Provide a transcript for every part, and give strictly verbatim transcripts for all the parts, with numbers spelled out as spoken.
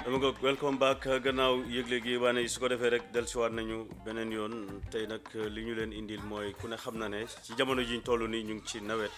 dama ko welcome back gannaaw yëgle gi waane su ko defee rek dellusiwaat nañu beneen yoon tey nag li ñu leen indil mooy ku ne xam na ne ci jamono jiñ toll nii ñu ngi ci nawet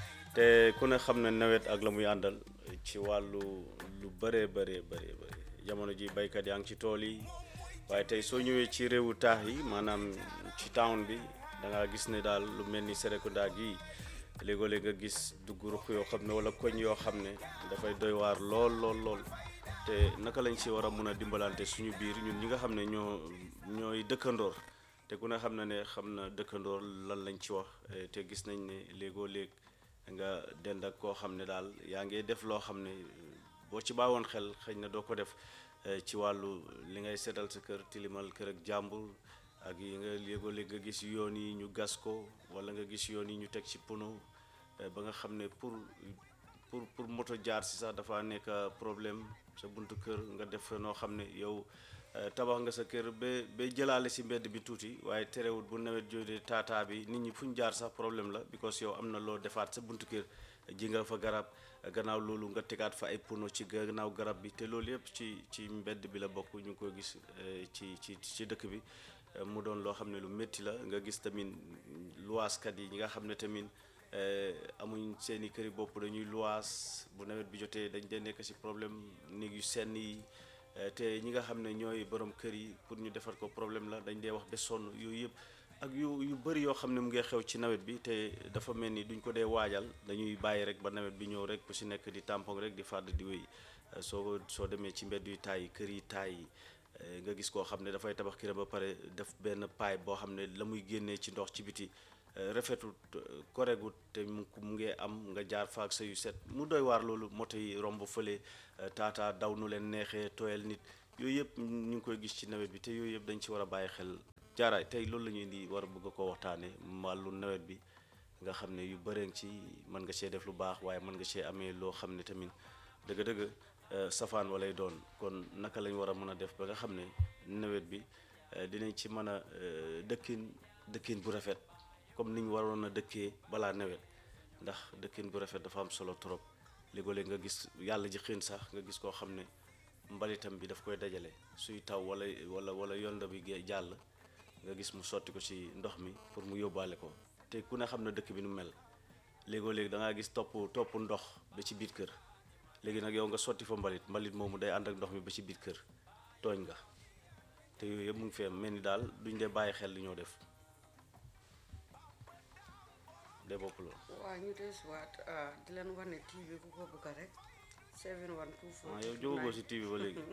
te ku ne xam na nawet ak la muy àndal ci wàllu lu bëree bëree bëree bëri jamono ji baykat yaa ngi ci tool yi waaye tey soo ñëwee ci réewu taax yi maanaam ci town bi da ngaa gis ne daal lu mel ni Serekunda gi léegoo-léeg nga gis dugg ruq yoo xam ne wala koñ yoo xam ne dafay doy waar lool lool lool te naka lañ ci war a mun a dimbalante suñu biir ñun ñi nga xam ne ñoo ñooy dëkkandoor te ku ne xam na ne xam na dëkkandoor lan lañ ci wax te gis nañ ne léegoo-léeg nga dend ak koo xam ne daal yaa ngi def loo xam ne boo ci baawoon xel xëy na doo ko def ci wàllu li ngay seetal sa kër tilimal kër ak jàmbur ak yi nga léegoo-léeg nga gis yoon yi ñu gas ko wala nga gis yoon yi ñu teg ci pono ba nga xam ne pour pour pour moto jaar si sax dafa nekk problème sa buntu kër nga def noo xam ne yow tabax nga sa kër ba ba jëlaale si mbedd bi tuuti waaye terewut bu nawet jooju taataa bi nit ñi fu ñu jaar sax problème la because yow am na loo defaat sa buntu kër ji nga fa garab gannaaw loolu nga tegaat fa ay pono ci gannaaw garab bi te loolu yëpp ci ci mbedd bi la bokk ñu ngi koy gis ci ci ci dëkk bi mu doon loo xam ne lu métti la nga gis tamit luwaaskat yi ñi nga xam ne tamit amuñ seeni kër yi bopp dañuy luwaas bu nawet bi jotee dañ dee nekk ci problème néeg yu senn yi te ñi nga xam ne ñooy borom kër yi pour ñu defar ko problème la dañ dee wax ba sonn yooyu yëpp ak yu yu bëri yoo xam ne mu ngi xew ci nawet bi te dafa mel ni duñ ko dee waajal dañuy bàyyi rek ba nawet bi ñëw rek ku ci nekk di tampon rek di fàdd di wéy soo soo demee ci mbedd yu taay yi kër yi taay yi nga gis koo xam ne dafay tabax këram ba pare def benn paay boo xam ne la muy génnee ci ndox ci biti rafetut koregut te mu mu ngee am nga jaar faak sa yu set mu doy waar loolu moto yi romb fële taataa daw nu leen neexee tooyal nit yooyu yëpp ñu ngi koy gis ci nawet bi te yooyu yëpp dañ ci war a bàyyi xel jaaraay tey loolu la ñuy indi war a bëgg koo waxtaane wàllu nawet bi nga xam ne yu bëree ci mën nga see def lu baax waaye mën nga see amee loo xam ne tamit dëgg-dëgg safaan walay doon kon naka lañ war a mën a def ba nga xam ne nawet bi dinañ ci mën a dëkkin dëkkin bu rafet comme niñ waroon a dëkkee balaa nawet ndax dëkkin bu rafet dafa am solo trop léegoo-léeg nga gis yàlla ji xiin sax nga gis koo xam ne mbalitam bi daf koy dajale suy taw wala wala wala yonda bi jàll nga gis mu sotti ko ci ndox mi pour mu yóbbaale ko te ku ne xam na dëkk bi nu mel léegoo-léeg da ngaa gis topp topp ndox ba ci biir kër léegi nag yow nga sotti fa mbalit mbalit moomu day ànd ak ndox mi ba ci biir kër tooñ nga te yooyu yëpp mu ngi fee mel ni daal duñ dee bàyyi xel li ñoo def de bopp loolu. waaw ñu desuwaat di leen wax ne T V ku ko bëgg rek seven one two four. ah yow jógagoo si T V ba léegi.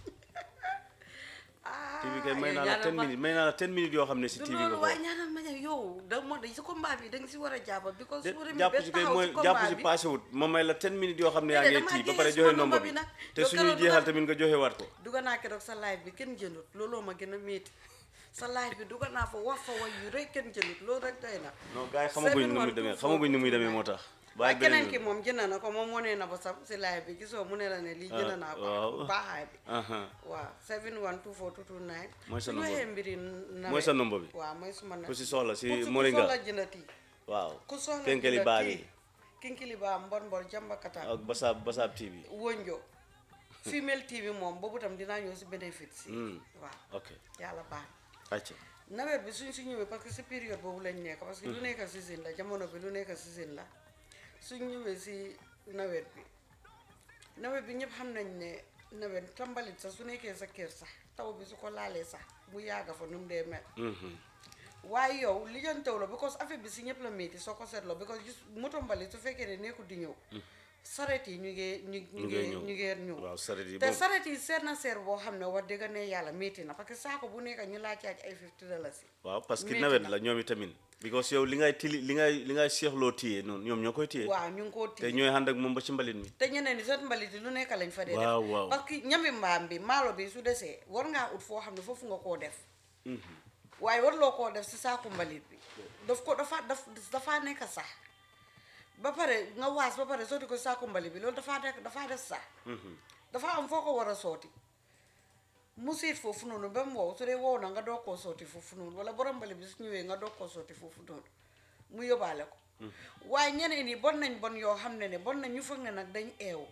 T V kay may naa la ten minutes may naa la ten minutes yoo xam ne si T V nga ko. waaye ñaanal ma ne yow da moo de si combat bi da nga si war a jàpp. because su demee jàpp ba si kay taxaw mooy si combat jàpp si bi passé wut ma may la ten minutes yoo xam ne yaa Déedéet, ngi damaa tii ba génne pare suma joxe nomba nomba bi bi nag. te Yow suñuy keroog jeexal dugal- tamit nga joxe waat ko. duga naa keroog sa live bi kenn jëndut looloo ma gën a métti sa live bi duga naa fa wax fa way yu rek kenn jëndut loolu rek doy na. non gars yi xamaguñ nu muy demee xamaguñ nu muy demee moo tax. waaye bàyyi keneen beneen ki moom jënd na ko moom moo nee na ba sam si live bi gisoo mu ne la ne lii jënd naa waaw. ko baaxaay bi aha waaw seven one two four two two nine Mooy sa su nombre waxee bi. mbiri nawet mooy sa nomba bi waaw mooy suma na ku si soxla si ku Moringa soxla jëndati waaw ku soxla kenkeli baa bi kinkili baa mbor mbor jambakata ak basaab basaab T V wonjo female T V moom boobu tam dinaa ñëw si bénéfice si Hmm. waaw ok yàlla baax acca nawet bi suñ si ñëwee parce que si période boobu lañ nekk parce que lu nekk saison la jamono bi lu nekk saison la suñ ñëwee si nawet bi nawet bi ñëpp xam nañ ne nawet tambalit sax su nekkee sa kër sax taw bi su ko laalee sax mu yàgga fa nu mu dee mel Mhm. waaye yow li jan taw la because affaire bi si ñëpp la métti soo ko seetloo because gis moto mbalit su fekkee ne nekkul di ñëw saret yi ñu ngee ñu ñu ñu ngee ngee ñu ñëw ngee ñëw waaw saret yi te moom saret yi seet na seer boo xam ne wax dëgg ne yàlla métti na parce que saako bu nekk ñu laa caaj ay fifty dollars yi waaw parce que métti nawet na. la ñoom itamit because yow li ngay tili li ngay li ngay seexloo téye noonu ñoom ñoo koy téye waaw ñu ngi koo te tii ñooy ànd ak moom ba ci mbalit mi te ñeneen ni seen mbalit yi lu nekk lañ fa dee def waaw waaw parce que ñami mbaam bi maalo bi su desee war ngaa ut foo xam ne foofu nga koo def waaye warloo koo def si saaku mbalit bi daf ko dafa daf dafaa nekk sax ba pare nga waas ba pare sotti ko si saaku mbalit bi loolu dafaa nekk dafaa def sax dafa am foo ko war a sooti mu siit foofu noonu ba mu wow su dee wow na nga doog koo sooti foofu noonu wala borom mbalit bi su ñëwee nga doog koo sooti foofu noonu mu yóbbaale ko waaye ñeneen yi bon nañ bon yoo xam ne ne bon nañ ñu foog ne nag dañ eewu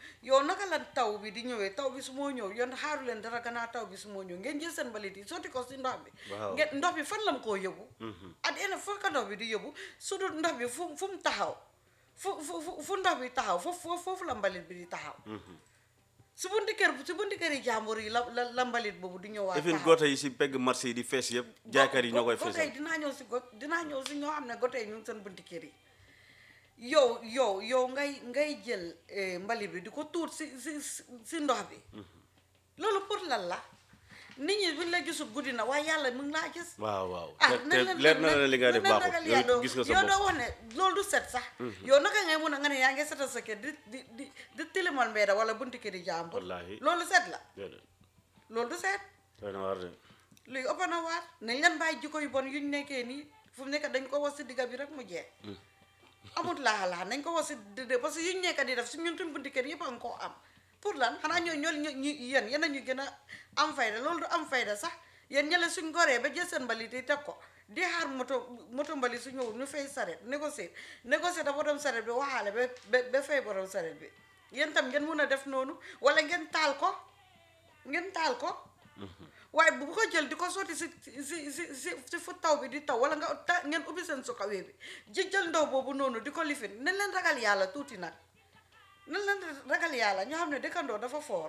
yow naka la taw bi di ñëwee taw bi su moo ñëw yoon xaaru leen dara gannaaw taw bi su moo ñëw ngeen jël seen mbalit yi sotti ko si ndox bi ngeen ndox bi fan lam koo yóbbu at ena foo ko ndox bi di yóbbu su dul ndox bi fu fu mu taxaw fu fu fu ndox bi taxaw foofu foofu la mbalit bi di taxaw si bunti kër si bunti kër yi jàmbur yi la la la mbalit boobu di ñëwaat efin gote yi si pegg marché yi di fees yëpp jaaykat yi ñoo koy fees gote yi dinaa ñëw si got dinaa ñëw si ñoo xam ne gote yi ñu ngi seen bunti kër yi yow yow yow ngay ngay jël mbalit bi di ko tuur si si si ndox bi loolu pour lan la nit ñi buñ la gisul guddi na waaye yàlla mu ngi laa gis waaw waaw ah te leer na la li nga def baaxul yow gis nga sa yow bopp doo wax ne loolu du set sax yow naka ngay mun a nga ne yaa ngi setal sa kër di di di di tilimal mbedda wala bunti kër yi jàmbur wallaahi loolu set la déedéet loolu du set doy na waar de luy ëpp na waar nañ leen bàyyi jikko yu bon yuñ nekkee nii fu mu nekk dañ ko was si digga bi rek mu jeex amut laa laa nañ ko was si dëdë parce que yuñ nekk di def si ñun tuñ bunti kër yëpp a nga koo am pour lan xanaa ñoo ñoo ñu yéen yéen a ñu gën a am fayda loolu du am fayda sax yéen ñële suñ goree ba jël seen mbalit yi teg ko di xaar moto moto mbalit su ñëw ñu fay saret négocier négocier da borom saret bi waxaale ba ba ba fay borom saret bi yéen tam ngeen mun a def noonu wala ngeen taal ko ngeen taal ko waaye bu ko jël di ko sotti si si si si si fu taw bi di taw wala nga ta ngeen ubbi seen sukawee bi ji jël ndaw boobu noonu di ko lifin nañ leen ragal yàlla tuuti nag nañ leen ragal yàlla ñoo xam ne dëkkandoo dafa foor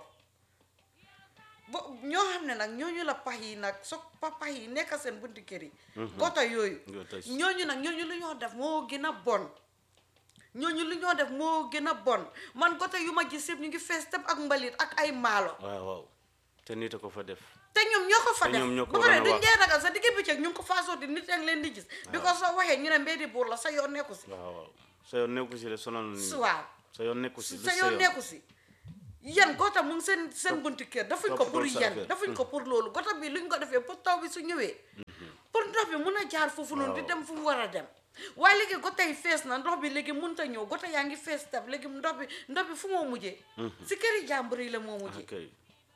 bo ñoo xam ne nag ñooñu la pax yi nag so pa pax yi nekk seen bunti kër yi gota yooyu ñooñu nag ñooñu lu ñoo def moo gën a bon ñooñu lu ñoo def moo gën a bon man gota yu ma gis yëpp ñu ngi fees tëb ak mbalit ak ay maalo waaw waaw te nit a ko fa def te ñoom ñoo ko fa def ñoom ñoo ko ba pare waroon a duñ wax. dee ragal sa digg bëccëg ñu ngi ko faa sotti nit a ngi leen di gis bi ko soo waxee ñu ne mbeddi buur la sa yoon nekku si waaw waaw sa yoon nekku si de sonal nit ñi waaw sa yoon nekku si sa yoon nekku si yan gota mu ngi seen seen bunti kër dafuñ ko pour yan dafuñ ko pour loolu gota bi luñ ko defee pour taw bi su ñëwee pour ndox bi mun a jaar foofu noonu di dem fu mu war a dem waaye léegi gota yi fees na ndox bi léegi mënut a ñëw gota yaa ngi fees tab léegi ndox bi ndox bi fu moo mujjee si kër yi jàmbur yi la moo mujjee kay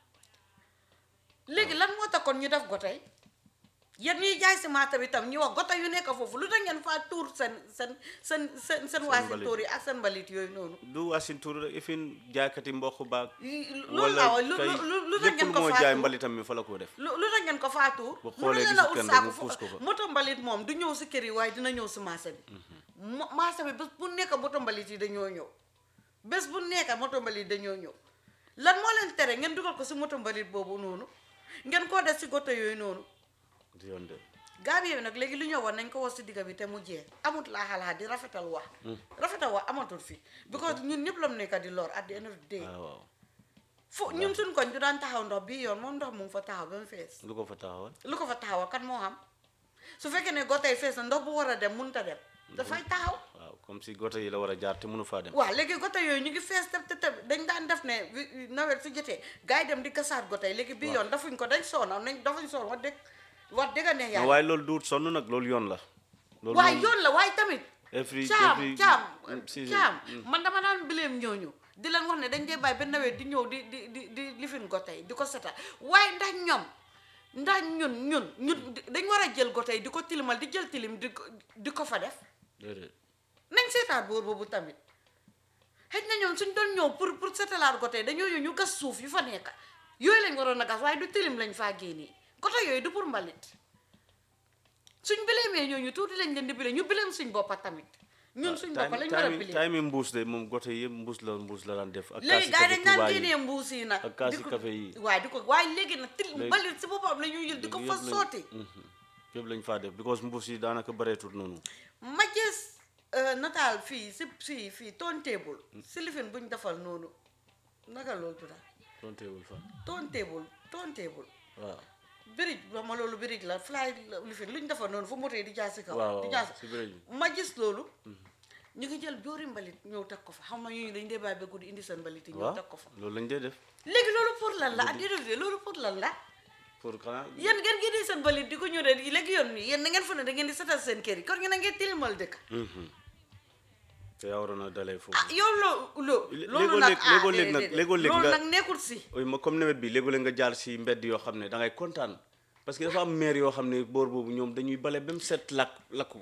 léegi lan moo tax kon ñu def gota yi yéen ñuy jaay si maata bi tam ñu wax gota yu nekk foofu lu tax ngeen faa tuur seen seen seen seen seen waasi tuur yi ak seen mbalit yooyu noonu du wasin tur rek ifin jaaykati mboq baag loolu laa lu lu lu tax ngeen ko moo faa jaay tuur mbalitam mi fa la ko def lu lu tax ngeen ko faa tuur bu xoolee mënu leen a gisul ut kenn saako mu puus ko fa. moto mbalit moom du ñëw si kër yi waaye dina ñëw si marché bi mo marché bi bés bu nekk moto mbalit yi dañoo ñëw bés bu nekk moto mbalit dañoo ñëw lan moo leen tere ngeen dugal ko si moto mbalit boobu noonu ngeen koo def si goto yooyu noonu di yoon de gaab yooyu nag léegi lu ñëw war nañ ko wax si digga bi te mu jeex amut laa xalaat di rafetal wax rafetal wax amatul fii because ñun ñëpp lam nekk di lor at the end of the day waaw waaw fu ñun suñ koñ du daan taxaw ndox bii yoon moom ndox mu ngi fa taxaw ba mu fees lu ko fa taxawal lu ko fa taxaw kan moo xam su fekkee ne gotey fees na ndox bu war a dem mënut a dem dafay taxaw waaw comme si gote yi la war a jaar te mënu faa dem waaw léegi gote yooyu ñu ngi fees teb te teb dañ daan def ne wi- nawet su jotee gars yi dem di gasaat gotey léegi bii yoon dafuñ ko dañ soona nañ dafuñ soon wax dëgg wax dëgg ne non yàlla waaye loolu duut sonn nag loolu yoon la loolu waaye moom yoon la waaye tamit every caam every caam si si caam man dama daan bileem ñooñu di leen wax ne dañ dee bàyyi ba nawet di ñëw di di di di lifin gotey di ko setal waaye ndax ñoom ndax ñun ñun ñun dañ war a jël gotey di ko tilimal di jël tilim di ko di ko fa def déedéet nañ seetaat boor boobu tamit xëj na ñoom suñ doon ñëw pour pour setalaat gotey dañoo ñëw ñu gas suuf yu fa nekk yooyu lañ waroon a gas waaye du tilim lañ faa génnee gote yooyu du pour mbalit suñ bileemee ñooñu tuuti lañ leen di bileem ñu bileem suñ boppa tamit ñun suñ boppa lañ war a bileem time yi mbuus de moom gote yëpp mbuus la mbuus la daan def ak léegi kaasi gars yi café dañ daan Touba génnee yi mbuus yi nag ak kaasi di ko- café yi. waaye di ko waaye léegi nag til Léegi- mbalit si boppam la ñuy jël di ko fa yëpp lañ- sotti mhm. yëpp lañ faa def because mbuus yi daanaka bareetut noonu ma gis nataal fii si fii fii toon table si lifin buñ defal noonu naka loolu tudda doon teewul fa toon table toon table waaw birij ba ma loolu birij la fly lifin luñ defal noonu fu moto yi di jaar si kaw waaw di waaw jaar si birij bi ma gis loolu ñu ngi jël jóori mbalit ñëw teg ko fa xam nga ñu dañ dee bàyyi ba guddi indi seen mbalit yi ñëw waaw teg ko fa loolu lañ dee def léegi loolu pour lan la at de loolu pour lan la pour xanaa yéen ngeen génnee seen mbalit di ko ñëw de léegi yoon nii yéen na ngeen fa ne da ngeen di setal seen kër yi kon ngeen a ngeen tilimal dëkk mhm. te yaa waroon a dalee foofu ah yow loo loo loolu léegoo nag léeg- ah léegoo léeg nag- déedéet. léegoo léeg loolu nga- nag nekkul si ooy ma comme nawet bi léegoo léeg nga jaar si mbedd yoo xam ne da ngay kontaan parce que dafa am maire yoo xam ne boor boobu ñoom dañuy bale ba mu set lakk lakk ko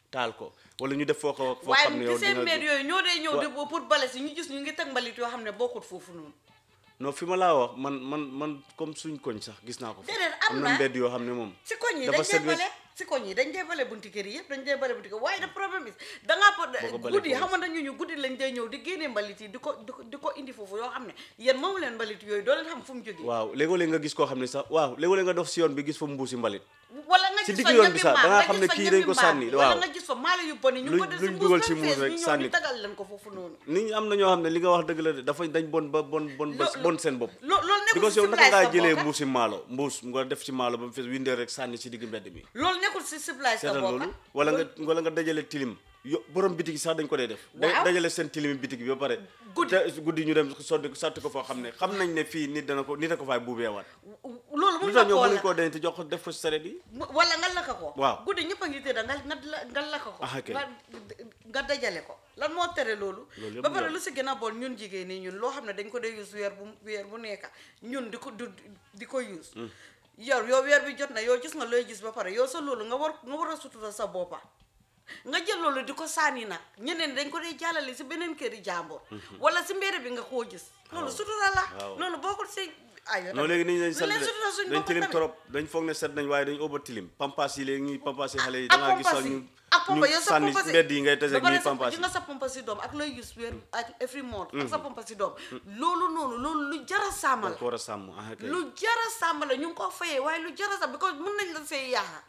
taal ko wala ñu def foo ko foo waaye xam ne yow gisee dina maire yooyu ñoo dee ñëw di pour bale si ñu gis ñu ngi teg mbalit yoo xam ne bokkut foofu noonu non fi ma laa wax man man man comme suñ koñ sax gis naa ko fa déedéet am am na na mbedd yoo xam ne moom si koñ yi dafa dañ set dee wecc. bale si koñ yi dañ dee bale bunti kër yi yëpp dañ dee bale bunti kër waaye the problème is dangaa Boo ko po balee guddi foofu. xamoon nañu ñu guddi lañ dee ñëw di génnee mbalit yi di ko di ko di ko indi foofu yoo xam ne yéen moomu leen mbalit yooyu doo leen xam fu mu jógee waaw léegoo-léeg nga gis koo xam ne sax waaw léegoo-léeg nga dox si yoon bi gis fa mbuusi mbalit wala nga si gis digg fa yoon bi ñëppi sax maam, da nga nga xam ne gis fa kii dañ ko ñëppi sànni, maam, waaw. wala nga gis fa maalo yu bon yi ñu Luñ- ko def luñ si dugal mbuus ci ba mbuus fees rek ñu ñëw sànni di ko. tagal leen ko foofu noonu nit ñi am na ñoo xam ne li nga wax dëgg la de dafa dañ bon ba bon bon ba Lo- bon seen bopp loo loolu nekkul because si yow naka civilisé ngaa sa jëlee bokk mbuusi maalo mbuus nga def ci maalo ba mu fees windee rek sànni ci digg mbedd bi loolu nekkul si civilisé sa seetal bokk loolu wala nga wala nga dajale tilim yo borom bitig yi sax dañ ko dee def da- Waaw. dajale seen tilimi bitig bi ba pare Guddi. te guddi ñu dem sotti sotti ko foo xam ne xam nañ ne fii nit dana ko nit a ko faay buubee waat loolu lu mun tax na ñoom koo mënuñ la koo denc jox ko def ko si saret yi mu- wala nga lakk ko Waaw. guddi ñëpp a ngi tëdd nga nga la- nga lakk ko Ah, ok. nga nga dajale ko lan moo tere loolu Loolu yëpp ba pare yoon. lu si gën a bon ñun jigéen ñi ñun loo xam ne dañ ko dee use weer bu weer bu nekk ñun di ko du di ko use yow yow weer bi jot na yow gis nga looy gis ba pare yow sa loolu nga war nga war a sutura sa boppa nga jël loolu di ko sànni nag ñeneen dañ ko dee jàllale si beneen kër yi jàmbur wala si mbedd bi nga koo gis loolu sutura la Waaw. loolu bokkul si ay non léegi nit ñi dañ sant leen sutura suñ dañ bopp tilim tamit. trop dañ foog ne set nañ waaye dañ over tilim pampas yi léegi ñuy pampas yi xale yi ak da ngaa gis sax pompas yi ñu ak pompa ñu yow sa sànni pompa si mbedd yi ngay tase ba pare ñuy sa- pampas di yi nga sa pompa si doom ak looy gis weer ak every month ak sa pompa si doom loolu noonu loolu lu jara sàmm dañ la ko war a sàmm ah kay lu jara sàmm la ñu ngi ko fayee waaye lu jara sàmm because mun nañ la see yaaxa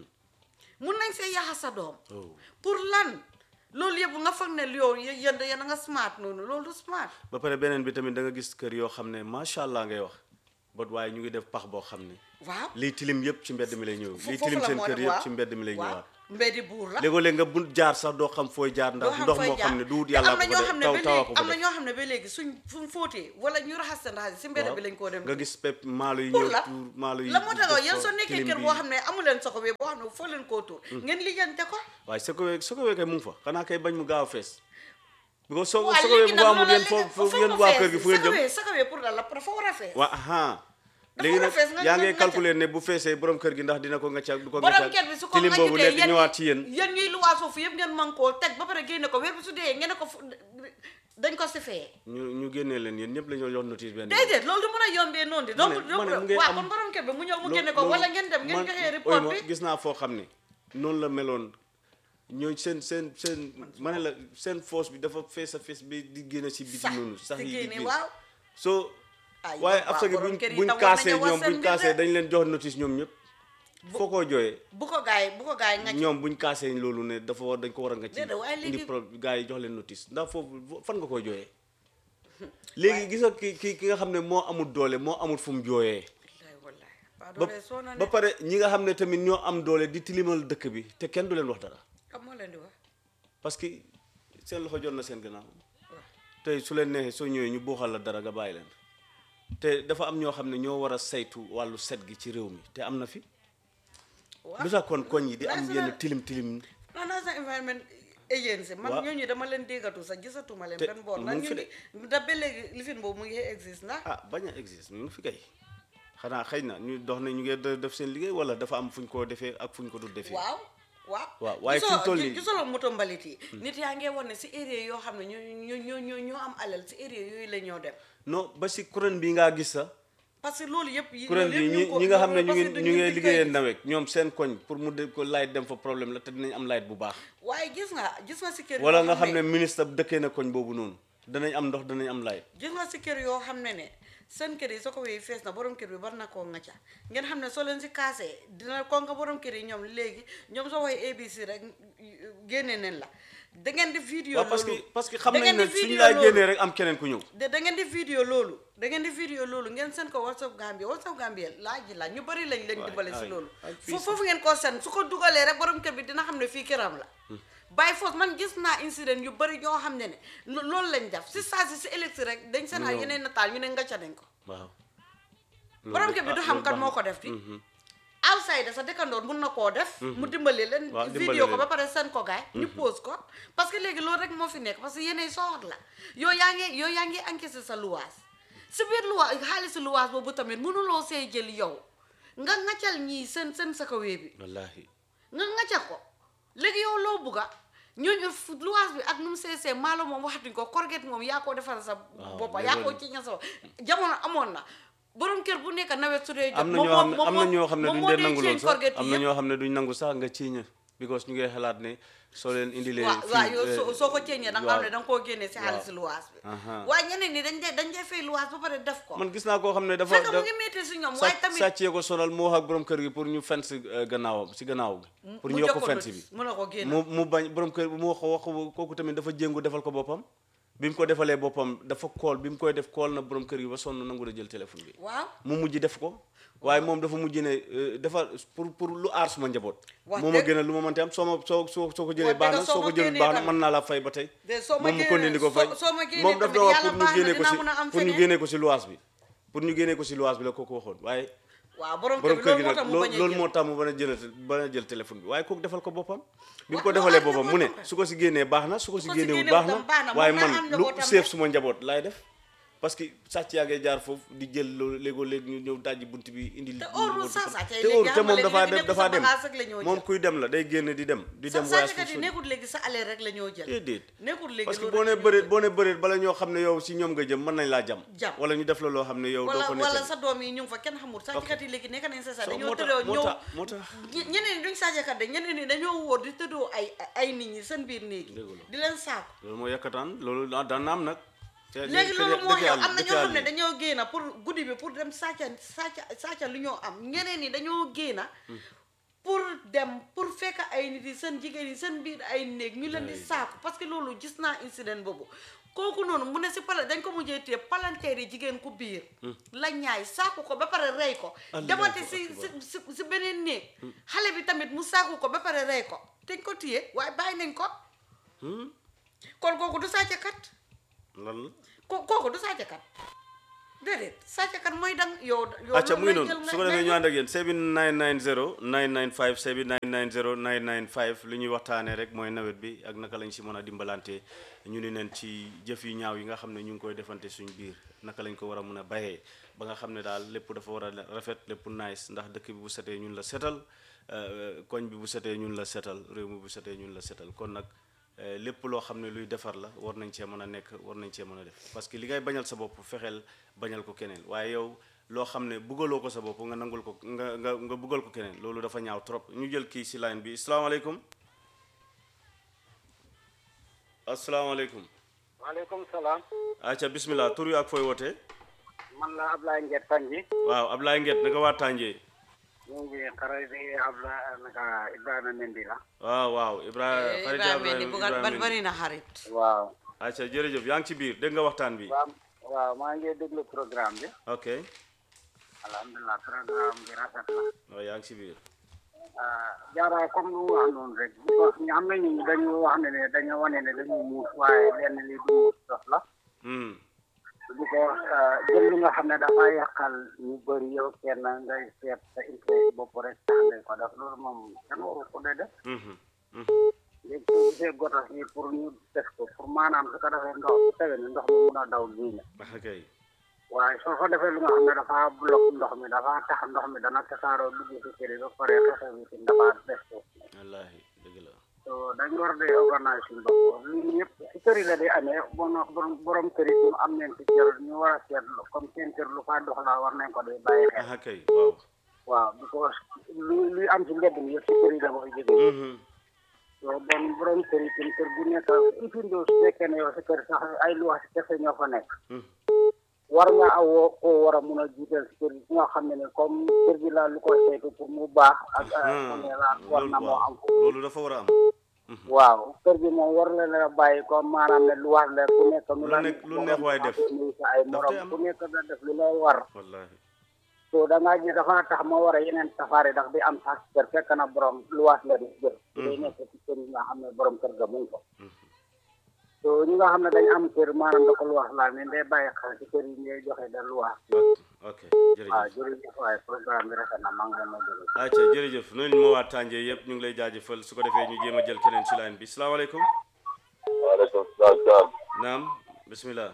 mun nañ see yaaxa sa doom Oh. pour lan loolu yëpp nga foog ne yow yéen yéen a nga smart noonu loolu du smart ba pare beneen bi tamit da nga gis kër yoo xam ne macha allah ngay wax bot waaye ñu ngi def pax boo xam ne waaw lii tilim yëpp ci mbedd mi lay ñëw lii foofu tilim la seen moo kër dem, yëpp waaw. ci mbedd mi lay waaw ñëwaat mbeddi buur la léegoo léeg nga bu jaar sax doo xam fooy jaar doo ndax xam ndox fooy moo xam jaar. ne du te yàlla am na ko ñoo def xam ne taw ba tawa léegi ko am na def ñoo xam ne ba léegi suñ fu mu fóotee wala ñu raxas seen raxas si mbedd bi lañ koo dem nga gis pep maalo yi pour ñëw la tuur maalo yi la moo tax def yéen ko soo nekkee tilim kër bi. boo xam ne amu leen soko bi boo xam ne foo leen koo tuur ngeen lijjante ko waaye soo ko wee soo ko wee kay mu ngi fa xanaa kay bañ mu gaaw a fees bi soo waaw soo ko wee léegi bu nag amul loolu yéen foofu foofu foog yéen mu waa fees. kër gi fu ngeen jëm sakawee sakawee pour la la dafa war a fees waa aha Dafa léegi war a nag fees nga- yaa nga- ngi nga calculer ne bu feesee borom kër gi ndax dina ko ngacca du ko borom ngacca kër bi su ko tilim boobu ngajutee nekk ñëwaat ci yéen yéen ñuy luwaas foofu yëpp ngeen man koo teg ba pare génne ko weer bi su dee ngeen ne ko fu- dañ ko si fee ñu ñu génnee leen yéen ñëpp la ñoo jox notice benn déedéet loolu du mën a yombee noonu di donc ma ne- ma ne mu ngi waaw am- kon borom kër bi mu ñëw mu Lo- génne ko loolu- wala ngeen dem ngeen man- joxee oy report ma bi gis naa foo xam ne noonu la meloon ñooñ seen seen seen ma ne la seen force bi dafa fees a fees bi di génne si biti sax noonu sax si yi di génne génn waaw so ay waaye waaw, after gi borom buñ kër yi buñ tam war kaasee nañu wax ñoom seen buñ mbir kaasee de. dañ leen jox notice ñoom ñëpp foo koo jooyee bu ko gaay bu ko gaay nga ñoom buñ kaasee loolu ne dafa war dañ ko war a nga ci Déedéet, waaye indi léegi- problème gars yi jox leen notice ndax foofu fan nga koy jooyee léegi gis nga ki ki ki nga xam ne moo amul doole moo amul fu mu jooyee wallaay wallaay waa ba doole soo na ne ba pare ñi nga xam ne tamit ñoo am doole di tilimal dëkk bi te kenn du leen wax dara kam moo leen di wax parce que seen loxo jot na seen gannaaw waaw tey su leen neexee soo ñëwee ñu buuxal la dara nga bàyyi leen te dafa am ñoo xam ne ñoo war a saytu wàllu set gi ci réew mi te am na fi waaw lu tax kon koñ yi di am National- yenn tilim tilim non National Environment Agency man Waaw. ñooñu dama leen déggatu sax gisatuma leen Te benn boor mu ndax ngi fi ñu ngi da ba léegi lifin boobu mu ngi existe ndax ah bañ a existe mu ngi fi kay xanaa xëy na ñu dox na ñu ngi de- def seen liggéey wala dafa am fu ñu koo defee ak fu ñu ko dul defee waaw waaw waaw waaye gisoo- fi mu toll nii- gisoloo moto mbalit yi nit yaa ngee woon ne si area yoo xam ne ñoo ñoo ñoo ñoo ñoo am alal si area yooyu la ñoo dem non ba si kuréel bi ngaa gis sax parce que loolu yëpp yi kuréel loolu bi yëpp ñi ñu ko- ñi nga xam ne ñu parce ngi que ñu ñun ngi dañ koy liggéeyee gis. nawet ñoom seen koñ pour mu de ko light dem fa problème la te dinañ am light bu baax waaye gis nga gis nga si kër wala yoo nga xam ne ministre dëkkee na koñ boobu noonu danañ am ndox danañ am light gis nga si kër yoo xam ne ne seen kër yi soo ko wéy fees na borom kër bi bar na koo ŋacca ngeen xam ne soo leen si kaasee dina kon nga borom kër yi ñoom léegi ñoom soo waxee A B C rek génne neen la da ngeen di vidéo waaw parce que loolu parce que xam da nañ ngeen ne di suñu vidéo laa loolu. génnee rek am keneen ku ñëw de da ngeen di vidéo loolu da ngeen di vidéo loolu ngeen seen ko WhatsApp Gambia WhatsApp Gambia laaj ji laaj ñu bari lañ leen Waay, dimbale si ay, loolu ay, fii fo sax. foofu ngeen ko seen su ko dugalee rek borom kër bi dina xam ne fii këram la by force man gis naa incident yu bari ñoo xam ne ne lo- loolu lañ def si saa si si électrique rek dañ seen ay ñëw. yeneen nataal ñu ne ngacca nañ ko waaw borom kër bi du xam kan moo ko def di outside sa dëkkandoor mun na koo def mu dimbali leen Waaw, dimbali vidéo ko leen. ba pare seen ko gaay ñu pose ko parce que léegi loolu rek moo fi nekk parce que yeneen soxot la yow yaa ngi yow yaa ngi encaissé sa luwaas si biir luwaas xaalisu luwaas boobu tamit mënuloo see jël yow nga ngaccal ñii seen seen sakawee bi wallaahi nga ngacca ko léegi yow loo bugga ñooñu luwaas bi ak nu mu seesee maalo moom waxatuñ ko corget moom yaa ko defal sa boppa yaa ko ci ña sa jamono amoon na borom kër bu nekk nawet su dee jot am na ñoo xam ne am na ñoo xam ne duñ dee nangu lool sax am na ñoo xam ne duñ nangu sax nga ciiña because ñu ngi xalaat ne soo leen indilee waaw waaw yow soo ko ceeñee da nga xam ne da nga koo génnee si xaalis luwaas bi waaye ñeneen ñi dañ dee dañ dee fay luwaas ba pare def ko man gis naa koo xam ne dafa fekk mu ngi métti si ñoom waaye tamit sàccee ko sonal mu wax ak borom kër gi pour ñu fens gannaawam si gannaaw gi pour ñu yokk fens bi mu ne ko génn mu mu bañ borom kër mu wax wax kooku tamit dafa jéngu defal ko boppam bi mu ko defalee boppam dafa kool bi mu koy def kool na borom kër gi ba sonn nangu da jël téléphone bi waaw mu mujj def ko waaye moom dafa mujj ne dafa pour pour lu aar suma njaboot moo ma gën a lu ma mënte am soo ma soo soo soo ko jëlee baax na soo ko jëlul baax na mën naa la fay ba tey moom mu continué di ko fay moom daf doon wax pour ñu génnee ko si pour ñu génnee ko si luwaas bi pour ñu génnee ko si luwaas bi la kooku waxoon waaye waaw borom kër gi nag loolu moo tax mu ba a jël ba a jël téléphone bi waaye kooku defal ko boppam bi mu ko defalee boppam mu ne su ko si génnee baax na su ko si génnewul baax na waaye man lu seef suma njaboot laay def parce que sàcc yaa ngay jaar foofu di jël loolu léegoo léegi ñu ñëw dajji bunt bi indi te óoru te moom dafaa dem dafaa dem moom kuy dem la day génn di dem di dem voyage sàcckat yi nekkul léegi sa aller rek la ñoo jël déedéet nekkul léegi parce que boo ne bëreet boo ne bëreet bala ñoo xam ne yow si ñoom nga jëm mën nañ laa jam wala ñu def la loo xam ne yow doo ko nekk wala sa doom yi ñu ngi fa kenn xamul sàcckat yi léegi nekk nañ sa sa dañoo tëddoo ñëw moo tax ñeneen ñi duñ sàcckat de ñeneen ñi dañoo wóor di tëddoo ay ay nit ñi seen biir néegi di leen saako loolu moo yàkkataan loolu daan na am nag léegi loolu moo yow am na ñoo xam ne dañoo génn pour guddi bi pour dem sàcca sàcca sàcca lu ñoo am ñeneen ñi dañoo génn pour dem pour fekk ay nit yi seen jigéen yi seen biir ay néeg ñu leen di saaku parce que loolu gis naa incident boobu kooku noonu mu ne si pala dañ ko mujjee téye palanteer yi jigéen ku biir la ñaay saaku ko ba pare rey ko demati si si si beneen néeg xale bi tamit mu saaku ko ba pare rey ko dañ ko téye waaye bàyyi nañ ko kon kooku du sàccakat lan ko kooku du sàccakat déedéet sàccakat mooy dang yow yow acca mu ngi noonu su ko defee ñu ànd ak yéen seven nine nine zero nine nine five seven nine nine zero nine nine five li ñuy waxtaanee rek mooy nawet bi ak naka lañ si mën a dimbalante ñu ni neen ci jëf yu ñaaw yi nga xam ne ñu ngi koy defante suñ biir naka lañ ko war a mën a bayee ba nga xam ne daal lépp dafa war a rafet lépp nice ndax dëkk bi bu setee ñun la setal koñ bi bu setee ñun la setal réew mi bu setee ñun la setal kon nag lépp loo xam ne luy defar la war nañ cee mën a nekk war nañ cee mën a def parce que li ngay bañal sa bopp fexeel bañal ko keneen waaye yow loo xam ne buggaloo ko sa bopp nga nangul ko nga nga nga buggal ko keneen loolu dafa ñaaw trop ñu jël kii si line bi asalaamaaleykum asalaamaaleykum waaleykum salaam acca bismillah tur wi ak fooy wootee man la Ablaye Nget Tanji waaw Ablaye Nget naka waa Tànjee ñu ngi xarit Ablaye naka Ibrahima Mendy la waaw waaw Ibrahima xarit Ibrahima Mendy bari na xarit waaw acca jërëjëf yaa ngi ci biir dégg nga waxtaan bi waaw waaw maa ngi déglu programme bi ok alhamdulilah programme bi rafet na waaw yaa ngi ci biir jaara comme lu wax noonu rek ñu am nañu ñu dañu wax ne ne dañu wane ne dañu muus waaye lenn li du muus dox la di ko jël li nga xam ne dafa yàqal ñu bëri yow kenn ngay seet sa intérêt bopp rek tax ngay ko def loolu moom kenn waru ko de def léegi soo gisee gotas yi pour ñu def ko pour maanaam su ko defee ndox su tawee ne ndox mi mun a daw génne waaye soo ko defee lu nga xam ne dafa bloc ndox mi dafa tax ndox mi dana tasaaroo dugg si kër yi ba pare xexe bi si dafa def ko wallaahi dëgg la so dañ war de organise suñu bopp lii yëpp si kër yi la di amee bon borom kër yi ñu am nañ si kër ñu war a seet comme seen kër lu fa dox la war nañ ko di bàyyi xel kay waaw waaw because lu luy am si mbedd mi yëpp si kër yi la koy jógee so bon borom kër yi tam kër bu nekk ifindoo su fekkee ne yow si kër sax ay luwaas si kese ñoo fa nekk war nga awoo koo war a mun a jiital si kër gi nga xam ne ne comme kër gi la lu koy saytu pour mu baax ak ne la war na moo am loolu dafa war a am waaw kër gi moom war la la bàyyi comme maanaam ne lu war la ku nekk nu la lu neex waay def sa ay morom ku nekk da def lu lay war wallaahi so da ngaa gis dafa tax ma war a yeneen safaari ndax di am sax kër fekk na borom luwaas la di jël day nekk ci kër yi nga xam ne borom kër ga mu ngi ko so ñi nga xam ne dañ am kër maanaam da ko luwaas laa ne day bàyyi xel ci kër yi ngay joxe da luwaas ok jërëjëf waaw jërëjëf waaye programme bi rafet na maa ngi leen di déglu acca jërëjëf noonu ma waa Tànjee yëpp ñu ngi lay jaajëfal su ko defee ñu jéem a jël keneen ci line bi salaamaaleykum waaleykum salaam naam bismillah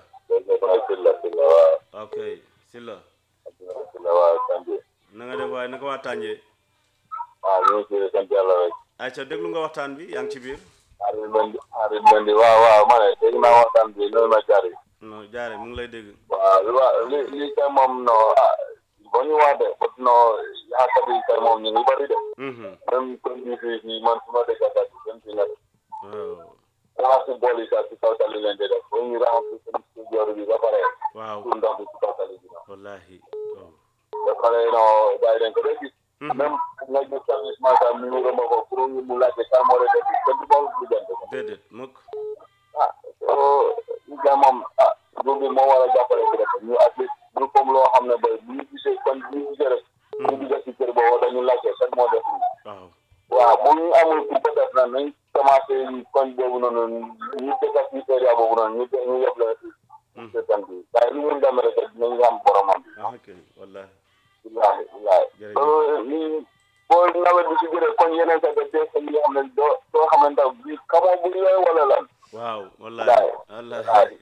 ok Silla na nga def waaye naka waa Tànjee waaw ñu ngi sant yàlla rek ayca déglu nga waxtaan bi yaa ngi ci biir Aril Mendy Aril Mendy waaw waaw ma ne dégg naa waxtaan bi loolu ma jaari non jaare mu ngi lay dégg waaw waaw li li kay moom no ah boo ñu wax de but no yaakaar yi kay moom ñu ngi bëri de même comme ni fii fii man su ma dégg kat dem fi nga raxas bool yi sax si kaw tali leen di def boo ñu raxas seen studio bi ba pare waaw pour ndox bi si kaw tali bi wallahi ba pare no bàyyi leen ko de gis même nga gis service maanaam ñu ngi ko pour ñu mu laajte kan moo lay def kenn du ko du jënd ko déedéet mukk ah so ñu ga moom ah du bi moo war a jàppale ci rek ñu at least ñu comme loo xam ne ba bu ñu gisee kon bu ñu gisee rek ñu gisee si kër boobu dañu laajte kan moo def waaw waaw bu ñu amul ku ko def na nañ commencé koñ boobu noonu ñu dëkk ci area boobu noonu ñu ñu yëpp la ci seetaan bi waaye lu ñu demee rek dinañ am boromam ah ok wallahi wallahi wallahi ni boo nawet bi si jëree koñ yeneen sa def des yi xam ne doo doo xam ne ndaw bi xamoo bu ñëwee wala lan waaw wallahi wallahi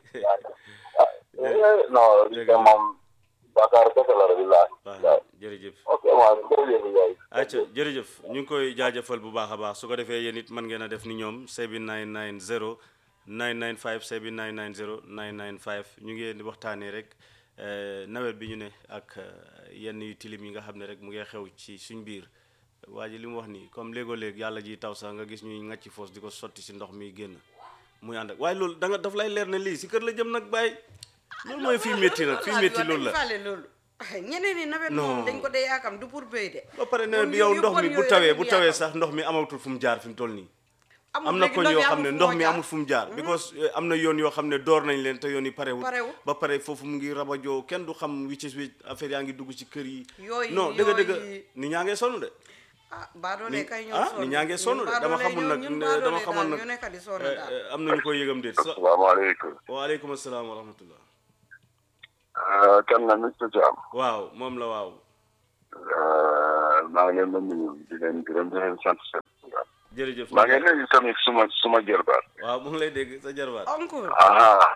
non li nga moom Bakar kese la billahi waaw jërëjëf ok waaw jërëjëf yaay acca jërëjëf ñu ngi koy jaajëfal bu baax a baax su ko defee yéen it mën ngeen a def ni ñoom seven nine nine zero nine nine five seven nine nine zero nine nine five ñu ngi di waxtaanee rek nawet bi ñu ne ak yenn yu tilim yi nga xam ne rek mu ngi xew ci suñ biir waa ji li mu wax nii comme léegoo léeg yàlla ji taw sax nga gis ñuy ngàcci foos di ko sotti si ndox mi génn muy ànd ak waaye loolu da nga daf lay leer ne lii si kër la jëm nag bàyyi loolu mooy fii métti nag fii métti loolu la loolu ñeneen ñi nawet moom dañ ko dee yaakam du pour béy de ba pare nawet bi yow ndox mi bu tawee bu tawee sax ndox mi amatul fu mu jaar fi mu toll nii am na koñ yoo xam ne ndox mi amul fu mu jaar because am na yoon yoo xam ne door nañ leen te yoon yi parewul ba pare foofu mu ngi rabajoo kenn du xam wi ci wi affaire yaa ngi dugg ci kër yi non dëgg dëgg ni ñaa ngee sonn de ah baadoole kay ñoo ah ni ñaa ngee sonn de dama xamul nag dama xamul nag am nañu koy yëgam déet asalaamaaleykum waaleykum asalaam wa rahmatullah kan la mister Thiam waaw moom la waaw maa ngi leen di nuyu di leen gërëm di leen sant seen jërëjëf maa ngi leen di tamit suma suma jarbaat waaw mu ngi lay dégg sa jarbaat oncle aha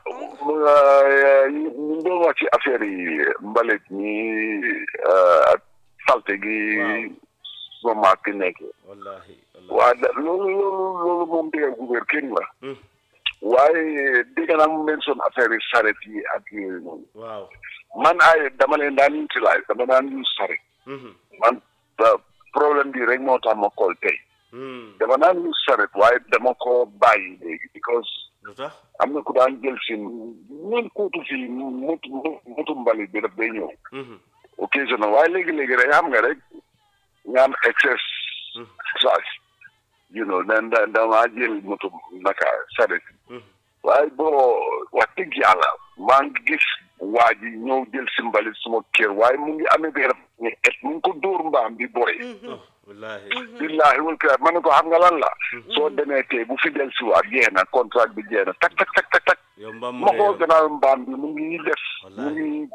ñu doon wax ci affaire yi mbalit ñi ak salte gi suma maak ki nekkee wallahi waa loolu loolu loolu moom dégg gu wér kenn la waaye dégg naa mu leen son affaire yi saret yi ak yooyu noonu waaw man ay dama leen daan utiliser dama daan use saret man problème bi rek moo tax ma kool tey dama daan use saret waaye dama ko bàyyi léegi because lu tax am na ku daan jël si ñun kuutu fii mutu mutu mbalit bi daf day ñëw occasional waaye léegi-léegi rek xam nga rek nga am excess charge you know then dama jël mutu naka saret waaye boo wax dëgg yàlla maa ngi gis waa ji ñëw jël si mbalit suma kër waaye mu ngi amee benn ni et mu ngi ko dóor mbaam bi booy wallahi billahi wal kitaab ma ne ko xam nga lan la soo demee tey bu fi del si waat jeex na contrat bi jeex na tak tak tak tak tak yow mbaam ma ko gannaaw mbaam bi mu ngi def mu ngi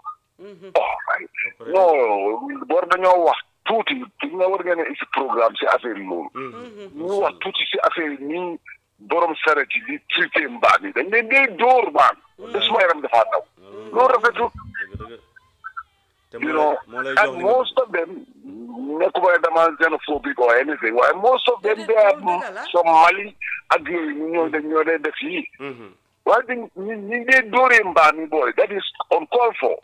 oh non war dañoo wax tuuti di nga war ngeen a isi programme si affaire yi loolu ñu wax tuuti si affaire yi nii borom saret yi di traité mbaam yi dañ leen dee dóor mbaam te suma yaram dafaa daw loolu rafetul you know and most of them nekkuma ne dama xenophobique or anything waaye most of them they are some Mali ak yooyu ñu ñoo dañ ñoo dee def yi waaye dañ ñi ñi dee dóoree mbaam yi booy that is uncalled for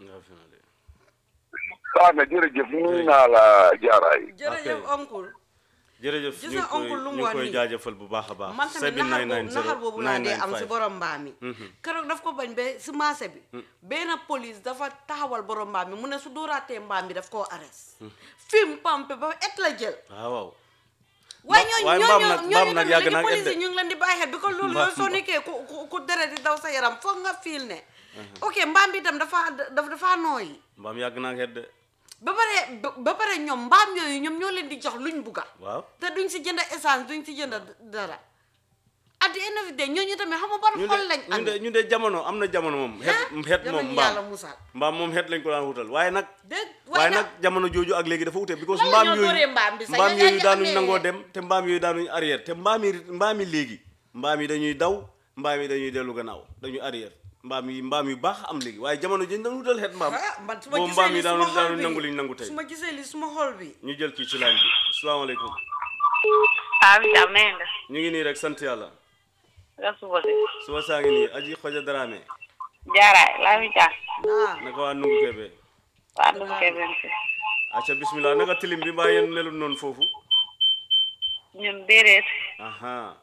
waaw na jërëjëf nuyu naa la jaaraay jërëjëf oncle jërëjëf gis nga oncle lu mu wax koy nii jaajëfal bu baax a baax man tamit naxar boobu laa dee am si borom mbaam mi keroog daf ko bañ ba si marché bi benn police dafa taxawal borom mbaam mi mu ne su dóoraatee mbaam bi daf koo arrest film pampe ba et la jël waaw waaye ñooñu ñooñu ñooñu nag police yi ñu ngi leen di bàyyi xel bi ko loolu loolu soo nekkee ku ku deret di daw sa yaram foog nga fiil ne ok mbaam bi itam dafa dafa nooyi mbaam yàgg naa xet de ba pare ba pare ñoom mbaam yooyu ñoom ñoo leen di jox luñ bugga waaw te duñ si jënd essence duñ si jënd dara at the end of the day ñooñu tamit xam nga ban xol lañ am ñu de jamono am na jamono moom xet xet moom mbaam mbaam moom xet lañ ko daan wutal waaye nag waaye nag jamono jooju ak léegi dafa wute because mbaam yooyu mbaam yooyu daanuñ nangoo dem te mbaam yooyu daanuñ arrière te mbaam yi mbaam yi léegi mbaam yi dañuy daw mbaam yi dañuy dellu gannaaw dañuy arrière mbaam yi mbaam yu baax am léegi waaye jamono ji dañu wutal xet mbaam boobu mbaam yi daanu daanu nangu liñ nangu tey su ma gisee li suma xol bi ñu jël kii ci line bi asalaamaaleykum Abi jam nañ la. ñu ngi nii rek sant yàlla. Nga suba si. suba saa ngi nii Aji Xoja Dramé. Jaaraay laa mi jàng. ah naka waa Nungu Kebe. Waa Nungu Kebe. acca bismillah naka tilim bi mbaa yéen melul noonu foofu. ñun déedéet. aha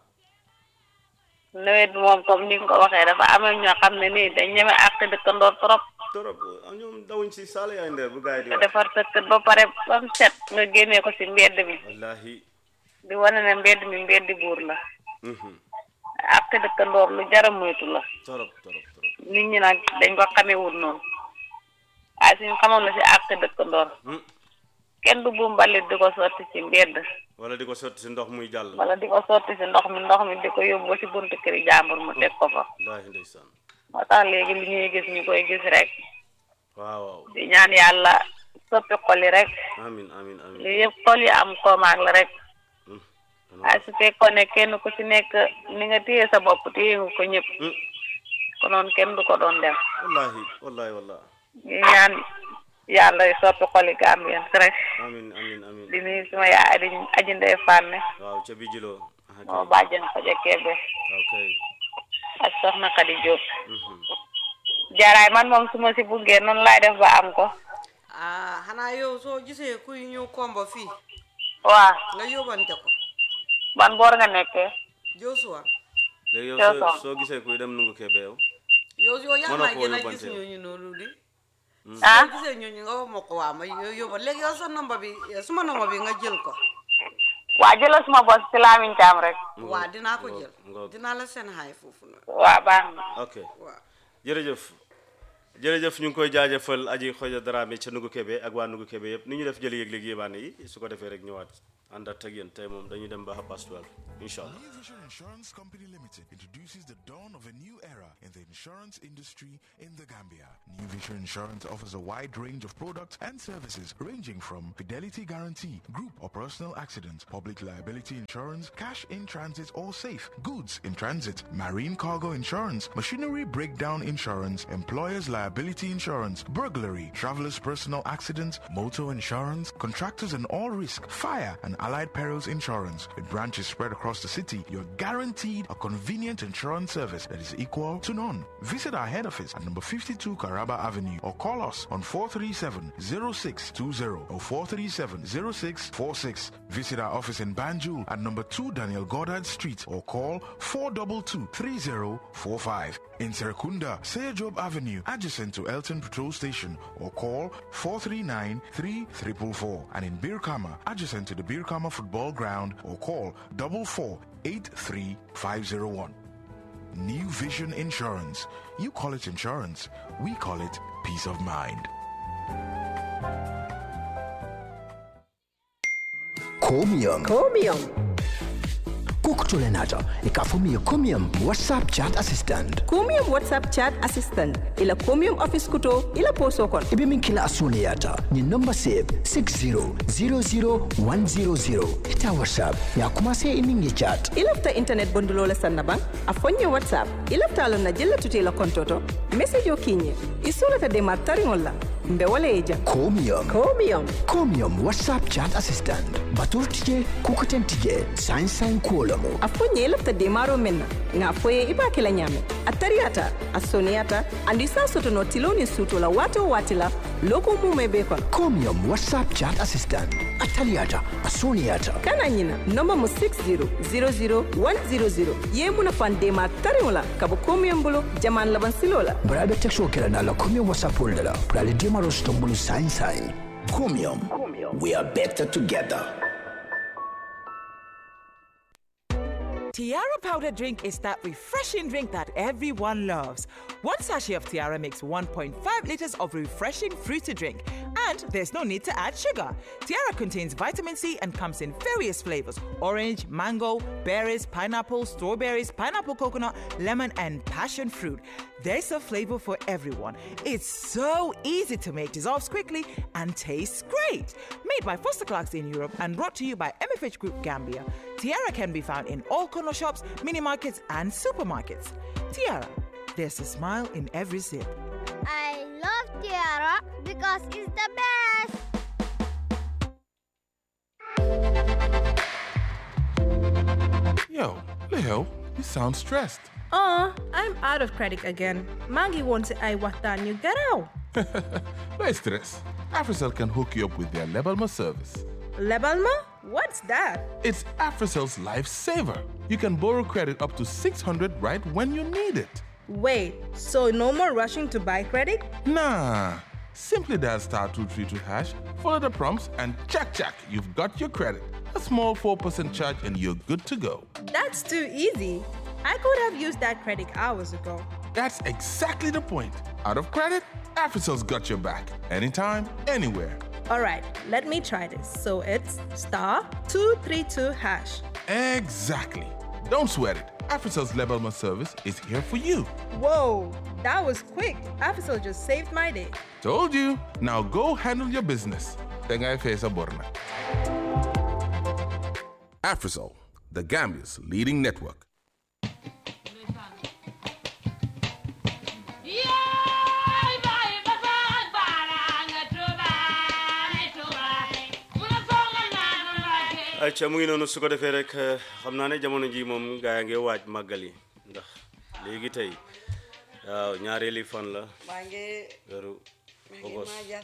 nawet bi moom comme ni nga ko waxee dafa amee ñoo xam ne nii dañ ñeme àq dëkkandoor trop. torop ñoom dawuñ si saala yaay ndeer bu gaay di nga wax. defar sa kër ba pare ba mu set nga génnee ko si mbedd mi. wallahi. di wane ne mbedd mi mbeddi buur la. mhm àq dëkkandoor lu jar a moytu la. torop torop torop. nit ñi nag dañ ko xamewul noonu. waaye suñu xamoon na si àq dëkkandoor. Hmm. kenn du bu mbalit di ko sotti si mbedd. wala di ko sotti si ndox muy jàll. wala di ko sotti si ndox mi ndox mi di ko yóbbu ba si buntu këri jàmbur mu teg ko fa. wallaahi ndeysaan. moo tax léegi li ñuy gis ñu koy gis rek. waaw waaw. di ñaan yàlla soppi xol yi rek. amin amin amin. li yëpp xol yi am koomaag la rek. Hmm. waaye su fekkoon ne kenn ku si nekk ni nga téye sa bopp téye nga ko ñëpp. Hmm. konoon kenn du ko doon def. wallaahi wallaahi wallaahi. ñu ñaan yàlla soppi xol yi Gambien rek. amin amin amin. di nuyu suma yaay aji aji ndey fànne. waaw ca bijiloo. moo bàjjen fa jëkkebe. ok. ak soxna Khady Diop. mhm Jaaraay man moom su ma si buggee noonu laay def ba am ko. ah xanaa yow soo gisee kuy ñëw kombo fii waa nga yóbbante ko ban boor nga nekkee. Joshua léegi yow Yow soo Sow. soo gisee kuy dem Nungu Kebe yow. yow yow yaa Mënoo ma koo gën a yóbbante gis yow. ñooñu noonu di ah soo gisee ñooñu nga wax ma ko waa ma yow yóbba léegi yow sa nomba bi suma nomba bi nga jël ko waa jëlal suma bos ci Lamin Caam rek. waa dinaa ko jël ngoog. dinaa la seen xaay foofu noonu waa baax na. ok waaw jërëjëf jërëjëf ñu ngi koy jaajëfal Aji Xoja Dramé ca Nungu Kebe ak waa Nungu Kebe yëpp ni ñu def jëli yëg-yëg yébaane yi su ko defee rek ñëwaat àndaat ak yéen tey moom dañuy dem ba half past twelve incha allah. New Vision Insurance Company Limited introduces the dawn of a new era in the insurance industry in the Gambia. New Vision Insurance offers a wide range of products and services ranging from fidelity guarantee, group or personal accident, public liability insurance, cash in transit or safe, goods in transit, marine cargo insurance, machinery breakdown insurance, employer's liability insurance, burglary, traveler's personal accident, motor insurance, contractors and all risk, fire and allied perils insurance. With branches spread across the city, you're guaranteed a convenient insurance service that is equal to none. Visit our head office at number fifty-two Caraba Avenue or call us on four three seven, zero six two zero or four three seven, zero six four six. Visit our office in Banjul at number two Daniel Goddard Street or call four two two, three zero four five. In Serekunda, Seyajob Avenue, adjacent to Elton Patrol Station, or call four three nine, three four four. And in Birkama, adjacent to the Birkama Football Ground, or call four four eight three five zero one. New Vision Insurance. You call it insurance, we call it peace of mind. Chromium. Chromium. Kukutolenata ikafumia Chromium WhatsApp chat assistant. Chromium WhatsApp chat assistant. Ila Chromium office kuto ila poso kon. Ibe min kila asuliyata ni number save six zero zero zero one zero zero. Ita WhatsApp ya kumase iningi chat. Ilafta internet bondulo la sannaban afonye WhatsApp. Ilafta alo na jella tuti la kontoto. Message yo kinye. Isura ta de martari ngolla. Mbe wale eja. Chromium. Chromium. Chromium WhatsApp chat assistant. Batur tije kukuten tije sign sign kuolomo. Afonye ilafta de maro menna. Nga foye iba kila nyame. Atariata, asoniata, andisa soto no tiloni suto la wato watila loko mume bekon. Chromium WhatsApp chat assistant. Ataliata, asoniata. Kana nyina number mo six zero zero zero one zero zero. Ye muna fan de martari ngola kabo Chromium bulu jaman laban silola. Brabe texto kila na la Chromium WhatsApp holdala. Brale dimaro stombulu sign sign. Chromium. We are better together. Tiara powder drink is that refreshing drink that everyone loves. One sachet of Tiara makes one point five liters of refreshing fruity drink, and there's no need to add sugar. Tiara contains vitamin C and comes in various flavors: orange, mango, berries, pineapple, strawberries, pineapple coconut, lemon, and passion fruit. There's a flavor for everyone. It's so easy to make, dissolves quickly, and tastes great. Made by Foster Clarks in Europe and brought to you by M F H Group Gambia, Tiara can be found in all corner shops, mini markets, and supermarkets. Tiara, there's a smile in every sip. I love Tiara because it's the best. Yo, Leo, you sound stressed. Oh, I'm out of credit again. Maggie wants I watan you get out. No stress. AfriCell can hook you up with their Lebalma service. Lebalma? What's that? It's AfriCell's lifesaver. You can borrow credit up to six hundred right when you need it. Wait, so no more rushing to buy credit? Nah. Simply dial star two three two hash, follow the prompts, and check, check, you've got your credit. A small four percent charge and you're good to go. That's too easy. I could have used that credit hours ago. That's exactly the point. Out of credit, AfriCell's got your back. Anytime, anywhere. All right, let me try this. So it's star two three two hash. Exactly. Don't sweat it. AfriCell's Lebalma service is here for you. Whoa, that was quick. AfriCell just saved my day. Told you. Now go handle your business. Tengai Fesa Borna. AfriCell, the Gambia's leading network. ay ca mu ngi noonu su ko defee rek xam naa ne jamono ji moom gaa yaa ngi waaj màggal yi ndax léegi tey waaw ñaareeli fan la maa ngi weeru ogos maajal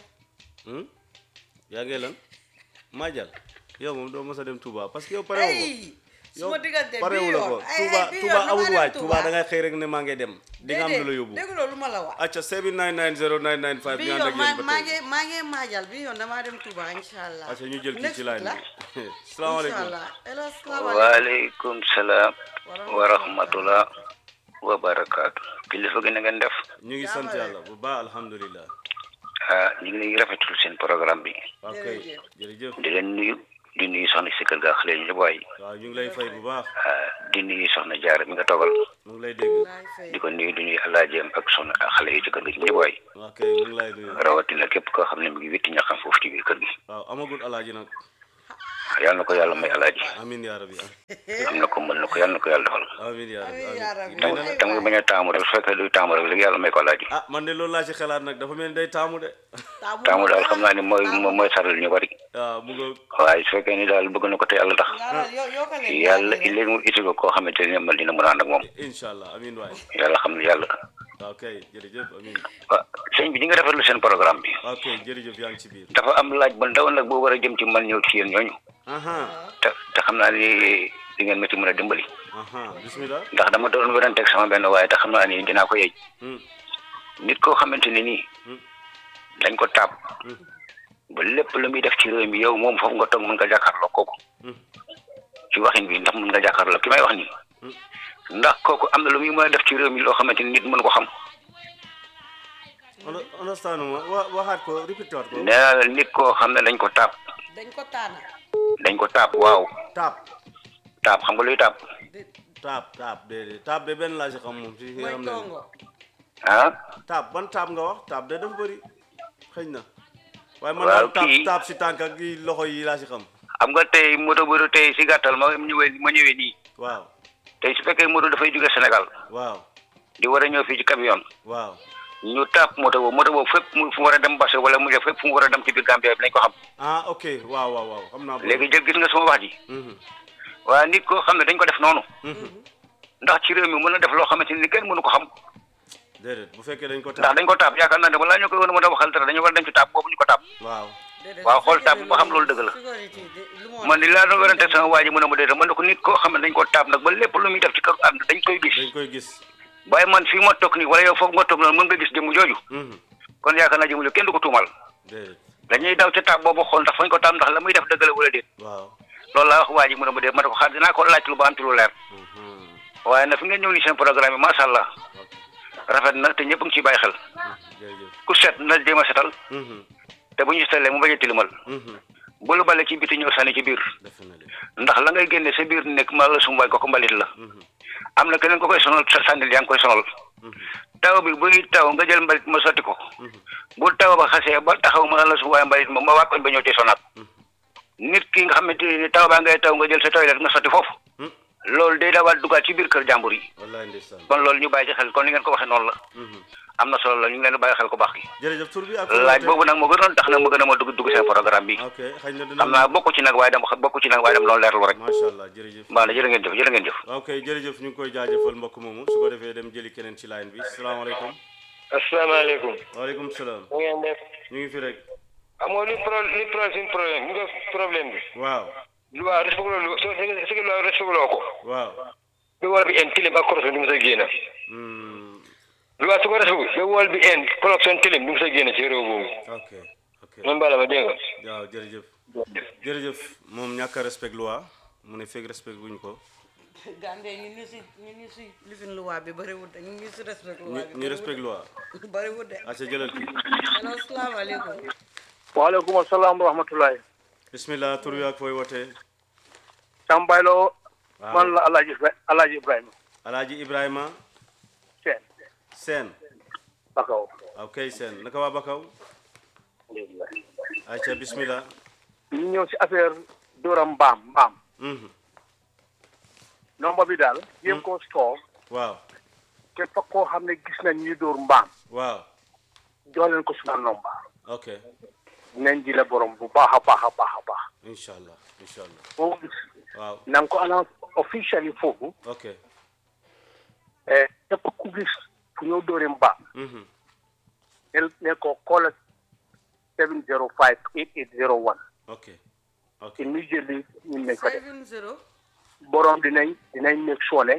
yaa ngi lan maajal yow moom doo mos a dem Touba parce que yow pare wu suma diggante pare wu la ko Touba Touba amul waaj Touba da ngay xëy rek ne maa ngi dem di nga am lu la yóbbu dégg loolu ma la wax acca seven nine nine zero nine nine five bi yoon maa ngi maa ngi maajal bi yoon damaa dem Touba inshallah acca ñu jël kii ci line bi salaamaaleykum waaleykum salaam wa rahmatullah wa barakaatu kilifa gi na ngeen def ñu ngi sant yàlla bu baax alhamdulilah ah ñu ngi rafetlu seen programme bi ok jërëjëf di leen nuyu di nuyu soxna si kër ga xale ñu boy waaw ñu ngi lay fay bu baax di nuyu soxna Jaara mi nga toogal mu ngi lay dégg di ko nuyu di nuyu Alaaji ak soxna xale yi ci kër gi ñu boy ok mu ngi lay nuyu rawatina képp koo xam ne mi ngi witti ñaxam foofu ci biir kër gi waaw amagul Alaaji nag yàlla na ko yàlla may Alaaji amiin yaa rabbi am na ko mën na ko yàlla na ko yàlla defal amiin yaa rabbi tam tam nga bañ a taamu rek su fekkee luy taamu rek léegi yàlla may ko Alaaji ah man de loolu laa ci xalaat nag dafa mel ni day taamu de taamu daal xam naa ne mooy mooy saral ñu bari waaw mu nga waaye su fekkee ni daal bëgg na ko te yàlla tax yàlla léegi mu iti ko koo xamante ne man dina mën a ànd ak moom inshallah amiin waay yàlla xam ne yàlla ok jërëjëf amiin waaw sëñ bi di nga rafetlu seen programme bi ok jërëjëf yaa ngi ci biir dafa am laaj ba ndaw nag boo war a jëm ci man ñëw ci yéen ñooñu te te xam naa ni di ngeen ma ci mën a dimbali bismillah ndax dama doon wéranteeg sama benn waaye te xam naa ni dinaa ko yeej nit koo xamante ne nii dañ ko taab ba lépp lu muy def ci réew mi yow moom foofu nga toog mën nga jàkkaarloo kooku ci waxin bi ndax mën nga jàkkaarloo ki may wax nii ndax kooku am na lu muy mën a def ci réew mi loo xamante ni nit mën ko xam understand ma waxaat ko répété waat ko nee naa la nit koo xam ne dañ ko taab dañ ko taana dañ ko taab waaw taab taab xam nga luy taab taab taab de taab de benn laa si xam moom si yaram ne ah taab ban taab nga wax taab de dafa bëri xëy na waaye man daal taab taab si tànk ak yi loxo yi laa si xam xam nga tey moto bu tey si gàttal ma ñëwee ma ñëwee nii waaw tey su fekkee moto dafay jóge Sénégal waaw di war a ñëw fii ci camion waaw ñu taab moto boobu moto boobu fépp fu mu war a dem Basse wala mu fépp fu mu war a dem ci biir Gambie bi nañ ko xam ah ok waaw waaw waaw xam naa léegi jël gis nga sama wax ji waaye nit koo xam ne dañ ko def noonu ndax ci réew mi mën na def loo xamante ni kenn mënu ko xam déedéet bu fekkee dañ ko taab ndax dañ ko taab yaakaar naa ne balaa ñu ko mën a waxal dara dañu war a dem ci taab boobu ñu ko taab waaw waaw xool taab bi ba xam loolu dëgg la man di laa doon werante sama waa ji mën a ma déedéet man ne ko nit koo xam ne dañ ko taab nag ba lépp lu muy def ci kër ànd dañ koy gis dañ koy gis waaye man fii ma toog nii wala yow foog nga toog noonu mën nga gis jëmm jooju kon yaakaar naa jëmm jooju kenn du ko tuumal dañuy daw ca taab boobu xool ndax fañ ko taab ndax la muy def dëgg la wala déet waaw loolu laa wax waa ji mën a ma déet ma ne ko xaar dinaa ko laaj lu ba am ci lu leer waaye nag fi ngeen ñëw ni seen programme bi macha allah rafet na te ñëpp ngi ciy bàyyi xel ku set na jéem a setal te bu ñu setalee mu bañ a tilimal bu lu bale ci biti ñëw sànni ci biir ndax la ngay génne sa biir nekk ma la sum waay ko ko mbalit la am na keneen ko koy sonal sa sànnil yaa ngi koy sonal taw bi buy taw nga jël mbalit ma sotti ko bu taw ba xasee ba taxaw ma la sum waay mbalit ma ma waa koñ ba ñëw ci sonaat nit ki nga xamante ni taw baa ngay taw nga jël sa toilette nga sotti foofu loolu day dawaat dugaat ci biir kër jàmbur yi kon loolu ñu bàyyi ci xel kon li ngeen ko waxee noonu la am na solo la ñu ngi leen di bàyyi xel ku baax gi jërëjëf tur bi ak laaj boobu nag moo gënoon tax nag ma gën a ma dugg dugg seen programme bi ok xëy na dina xam naa bokku ci nag waaye dem bokku ci nag waaye dem loolu leerlu rek macha allah jërëjëf baax na jërë ngeen jëf jërë ngeen jëf ok jërëjëf ñu ngi koy jaajëfal mbokk moomu su ko defee dem jëli keneen ci line bi salaamaaleykum asalaamaaleykum waaleykum salaam mu ngeen def ñu ngi fi rek amoo li pro li pro suñ problème mu nga problème bi waaw lu waa respecté loo soo su lu waa respecté loo ko waaw lu wol bi en tilim ak corruption du mu sa génn lu waa su ko respecté lu wol bi en corruption tilim du mu sa génn ci réew boobu ok ok man bala ma dégg nga waaw jërëjëf jërëjëf moom ñàkk a respect loi mu ne fekk respect wuñ ko Gambie ñu ñu si ñu ñu si lifin loi bi bariwul de ñu ñu si respect loi bi ñu respect loi bariwul de aca jëlal ki allo asalaamaaleykum waaleykum asalaam wa rahmatullahi bismillah tur wi ak fooy wootee Sambaylo man la Alaaji Alaaji Ibrahima Alaaji Ibrahima Seen Seen Bakaw ok Seen naka waa Bakaw aca bismillah ñu ñëw si affaire dóoram mbaam mbaam nomba bi daal yéen koo store waaw képp koo xam ne gis nañ ñuy dóor mbaam waaw jox leen ko suma nomba ok dinañ ji la borom bu baax a baax a baax a baax incha allah incha allah boo gis waaw na nga ko annonce officially foofu ok képp ku gis fu ñëw dóori mbaam ne ne ko call seven zero five eight eight zero one ok ok immediately ñu nañ ko def seven zero borom dinañ dinañ nekk soone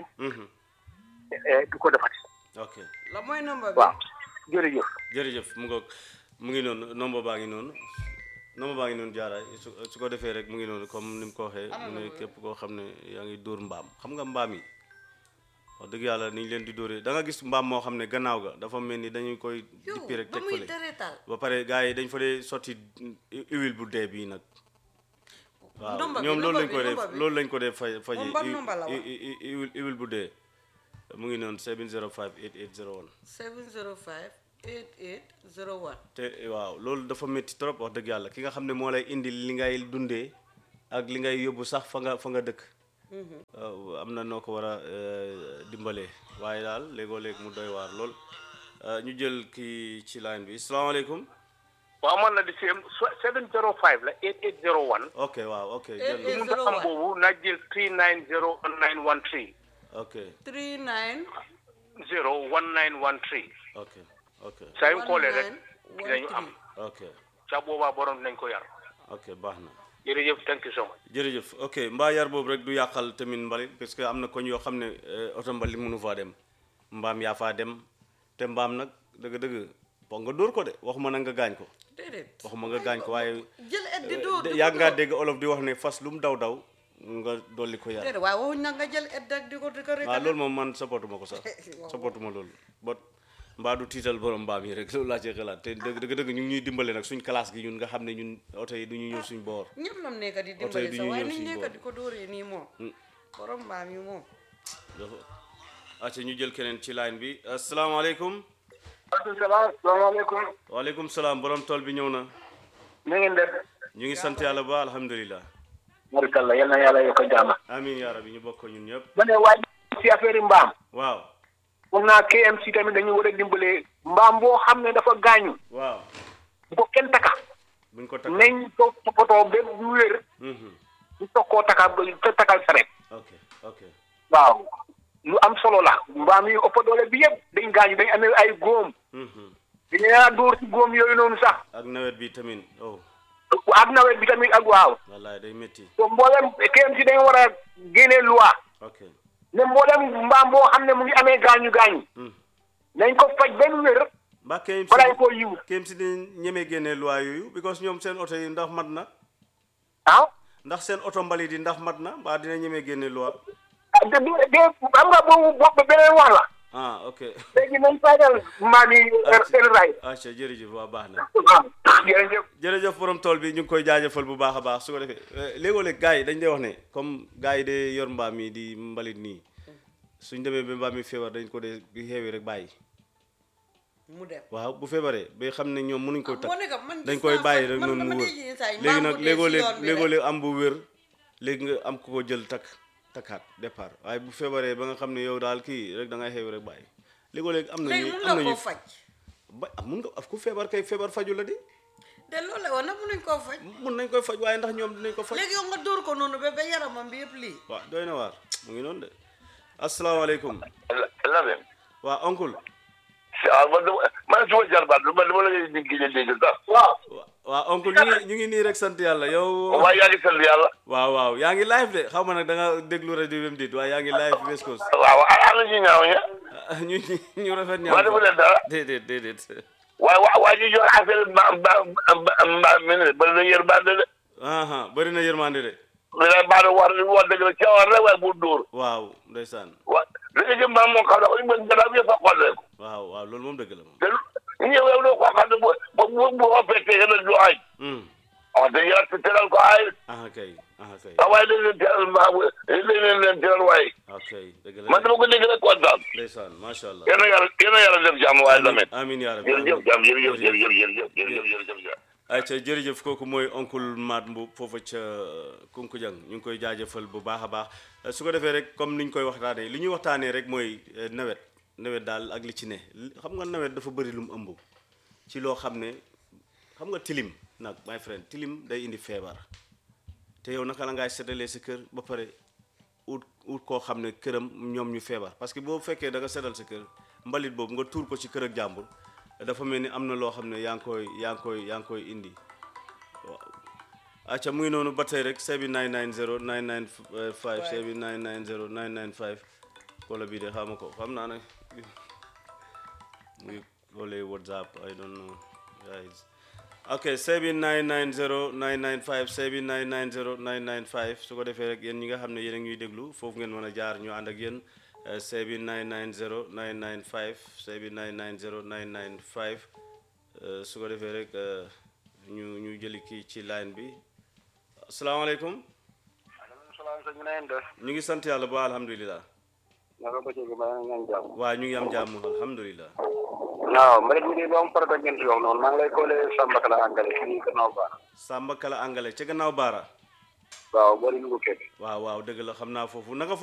du ko defati ok la mooy number bi waaw jërëjëf jërëjëf mu ngoog mu ngi noonu nomba baa ngi noonu nomba baa ngi noonu jaaraay su su ko defee rek mu ngi noonu comme ni mu ko waxee mu ne képp koo xam ne yaa ngi dóor mbaam xam nga mbaam yi wax dëgg yàlla ni ñu leen di dóoree da nga gis mbaam moo xam ne gannaaw ga dafa mel ni dañuy koy dippi rek teg fële ba pare gars yi dañ fa dee sotti huile bu dee bii nag waaw ñoom loolu lañ ko def loolu lañ ko def faj faji huile bu dee mu ngi noonu seven zero five eight eight zero one seven zero five eight eight zero one te waaw loolu dafa métti trop wax dëgg yàlla ki nga xam ne moo lay indi li ngay dundee ak li ngay yóbbu sax fa nga fa nga dëkk am na noo ko war a dimbalee waaye daal léegoo léeg mu doy waar lool ñu jël kii ci line bi salaamaaleykum waaw man la di same seven zero five la eight eight zero one ok waaw ok jël mu am boobu na jël three nine zero one nine one three ok three nine zero one nine one three ok ok saa yu xoolee rek dinañu am ok ca boobaa borom dinañ ko yar ok baax na jërëjëf thank you so much jërëjëf ok mbaa yar boobu rek du yàqal tamit mbalit parce que am na koñ yoo xam ne oto mbalit mënu faa dem mbaam yaa faa dem te mbaam nag dëgg-dëgg bon nga dóor ko de waxuma nag nga gaañ ko déedéet waxuma nga gaañ ko waaye jël et di dóor yàgg ngaa dégg olof di wax ne fas lu mu daw daw nga dolli ko yar déedéet waaye waxuñ nag nga jël et rek di ko di ko rek waaw loolu moom man supportuma ko sax supportuma loolu bot mbaa du tiital borom mbaam yi rek loolu laa ci xalaat te dëgg dëgg dëgg ñu ngi ñuy dimbale nag suñ classe gi ñun nga xam ne ñun oto yi du ñu ñëw suñ boor ñëpp lam nekk di dimbale sax waaye niñ nekk di ko dóoree nii moom borom mbaam yi moom acca ñu jël keneen ci line bi asalaamaaleykum asalaamaaleykum waaleykum salaam borom tool bi ñëw na na ngeen def ñu ngi sant yàlla ba alhamdulilah barikalla yal na yàlla yokk jàmm amiin yaa rabbi ñu bokk ñun ñëpp ma ne waaj si affaire mbaam waaw foog naa K M C tamit dañu war a dimbale mbaam boo xam ne dafa gaañu waaw bu ko kenn taka buñ ko taka nañ ko toppatoo ba bu wér ñu toog koo taka te takal saret ok ok waaw lu am solo la mbaam yi ëpp doole bi yëpp dañ gaañu dañ amee ay góom dañu naa dóor ci góom yooyu noonu sax ak nawet bi tamit oh ak nawet bi tamit ak waaw wallaay day métti so mboolem K M C dañ war a génnee loi ok ne mboolem mbaam boo xam ne mu ngi amee gaañu gaañu nañ ko faj benn wér mbaa K M C balaa ko yiw K M C di ñemee génnee loi yooyu because ñoom seen oto yi ndax mat na ah ndax seen oto mbalit yi ndax mat na mbaa dina ñemee génne loi de de am nga boobu bopp beneen wax la ah ok léegi nañ fajal mbaam yi seen ray acca jërëjëf waa baax na jërëjëf jërëjëf borom tool bi ñu ngi koy jaajëfal bu baax a baax su ko defee léegoo-léeg gars yi dañ dee wax ne comme gars yi de yor mbaam yi di mbalit nii suñ demee ba mbaam yi feebar dañ ko dee bi xeewi rek bàyyi mu dem waaw bu feebaree ba xam ne ñoom mënuñ ko takk man dañ koy bàyyi rek noonu mu wër léegi nag léegoo-léeg léegoo-léeg am bu wér léegi nga am ku ko jël takk takkaat départ waaye bu feebaree ba nga xam ne yow daal kii rek da ngay xeewi rek bàyyi léegoo-léeg am nañu am nañu ba mun nga af ku feebar kay feebar faju la di de loolu la woon nag mun nañ koo faj mun nañ koy faj waaye ndax ñoom dinañ ko faj léegi yow nga dóor ko noonu ba ba yaramam bi yëpp lii waaw doy na waar mu ngi noonu de asalaamaaleykum Lamin waa oncle ah man man suma jarbaat man dama la ñu ngi dégg sax waaw waaw oncle ñu ngi ñu ngi nii rek sant yàlla yow waaw yaa ngi sant yàlla waaw waaw yaa ngi live de xaw ma nag da nga déglu rajo bi mu dit waaye yaa ngi live West Coast waaw ana ñu ñaaw ña ñu ñu rafet ñaaw waa defu leen dara déedéet déedéet waaye waa waa ñu jox affaire ba ba ba mi ne bëri na yërmande de aha bëri na yërmande de li lay baax war war dëgg la cawar rek waaye bu dóor waaw ndeysaan wa li nga jëm maam moo xam ne ko gannaaw yëpp a xool rek waaw waaw loolu moom dëgg la moom te ñëw yow doo ko xam ne bu bu bu opété yéen a du ay wax dëgg yàlla te teral ko ay aha kay aha kay waaye dañ leen teral maa dañ leen leen teral waaye ok dëgg la man dama ko dégg rek kontaan ndeysaan macha allah yéen a yàlla yéen a yàlla def jàmm waaye Lamine amiin yaa rabbi jërëjëf jàmm jërëjëf jërëjëf jërëjëf jërëjëf jërëjëf ayca jërëjëf kooku mooy oncle Mat Mboup foofu ca Kunkujang ñu ngi koy jaajëfal bu baax a baax su ko defee rek comme ni ñu koy waxtaanee li ñuy waxtaanee rek mooy nawet nawet daal ak li ci ne xam nga nawet dafa bëri lu mu ëmb ci loo xam ne xam nga tilim nag my friend tilim day indi feebar te yow naka la ngaay sedalee sa kër ba pare ut ut koo xam ne këram ñoom ñu feebar parce que boo fekkee da nga sedal sa kër mbalit boobu nga tuur ko ci kër ak jàmbur dafa mel ni am na loo xam ne yaa ngi koy yaa ngi koy yaa ngi koy indi waaw acca muy noonu ba tey rek seven nine nine zero nine nine five seven nine nine zero nine nine five koola bii de xama ko xam naa ne muy koolee WhatsApp I don't know guys ok seven nine nine zero nine nine five seven nine nine zero nine nine five su ko defee rek yéen ñi nga xam ne yéen a ngi déglu foofu ngeen mën a jaar ñu ànd ak yéen seven nine nine zero nine nine five seven nine nine zero nine nine five su ko defee rek ñu ñu jëli kii ci line bi asalaamaaleykum ñu ngi sant yàlla ba alhamdulilah waaw ñu ngi am jàmm alhamdulilah waaw mbalit mi de doom farata ngeen ci wax noonu maa ngi lay koolee Samba Kala Angale ci gannaaw baara Samba Kala Angale ca gannaaw baara waaw bari lu ko kebe waaw waaw dëgg la xam naa foofu naka